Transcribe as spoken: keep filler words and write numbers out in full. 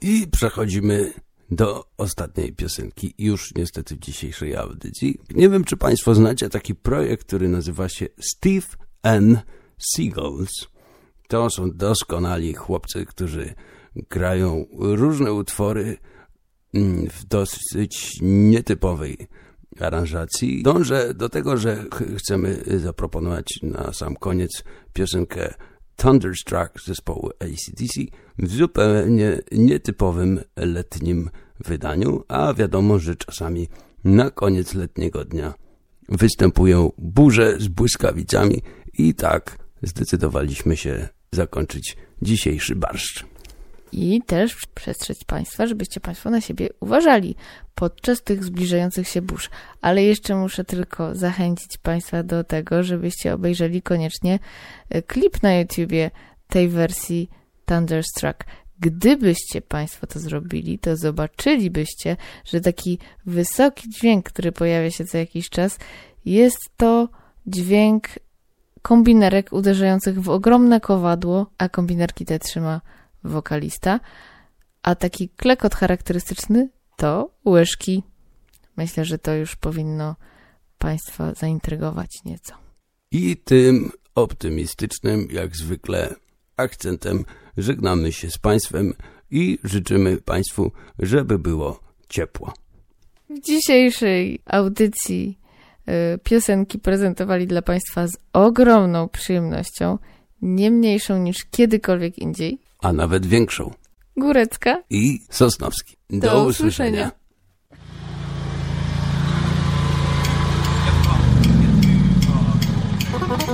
I przechodzimy do ostatniej piosenki, już niestety w dzisiejszej audycji. Nie wiem, czy Państwo znacie taki projekt, który nazywa się Steve and Seagulls. To są doskonali chłopcy, którzy grają różne utwory w dosyć nietypowej aranżacji. Dążę do tego, że ch- chcemy zaproponować na sam koniec piosenkę Thunderstruck zespołu A C D C w zupełnie nietypowym letnim wydaniu, a wiadomo, że czasami na koniec letniego dnia występują burze z błyskawicami i tak zdecydowaliśmy się zakończyć dzisiejszy barszcz. I też przestrzec Państwa, żebyście Państwo na siebie uważali podczas tych zbliżających się burz. Ale jeszcze muszę tylko zachęcić Państwa do tego, żebyście obejrzeli koniecznie klip na YouTubie tej wersji Thunderstruck. Gdybyście Państwo to zrobili, to zobaczylibyście, że taki wysoki dźwięk, który pojawia się co jakiś czas, jest to dźwięk kombinerek uderzających w ogromne kowadło, a kombinerki te trzyma wokalista, a taki klekot charakterystyczny to łyżki. Myślę, że to już powinno Państwa zaintrygować nieco. I tym optymistycznym, jak zwykle, akcentem żegnamy się z Państwem i życzymy Państwu, żeby było ciepło. W dzisiejszej audycji y, piosenki prezentowali dla Państwa z ogromną przyjemnością, nie mniejszą niż kiedykolwiek indziej, A nawet większą. Górecka I Sosnowski. Do, Do usłyszenia. usłyszenia.